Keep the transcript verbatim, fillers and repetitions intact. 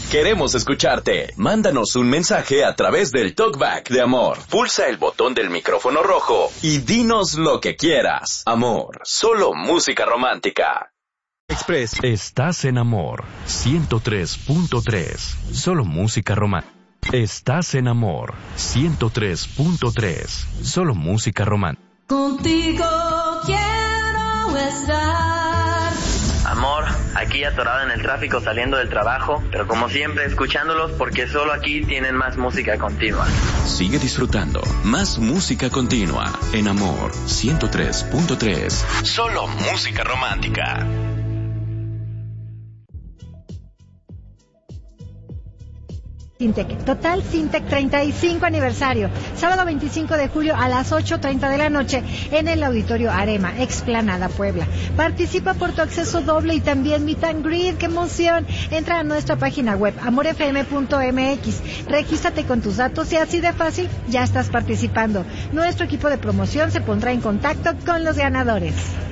Queremos escucharte. Mándanos un mensaje a través del Talkback de Amor. Pulsa el botón del micrófono rojo y dinos lo que quieras. Amor, solo música romántica. Express. Estás en Amor ciento tres punto tres. Solo música romántica. Estás en Amor ciento tres punto tres. Solo música romántica. Contigo quiero estar. Amor, aquí atorado en el tráfico saliendo del trabajo, pero como siempre escuchándolos porque solo aquí tienen más música continua. Sigue disfrutando más música continua en Amor ciento tres punto tres. Solo música romántica. Sintec, Total Sintec treinta y cinco aniversario, sábado veinticinco de julio a las ocho treinta de la noche en el Auditorio Arema, Explanada Puebla. Participa por tu acceso doble y también meet and greet, ¡qué emoción! Entra a nuestra página web amor f m punto m x, regístrate con tus datos y así de fácil ya estás participando. Nuestro equipo de promoción se pondrá en contacto con los ganadores.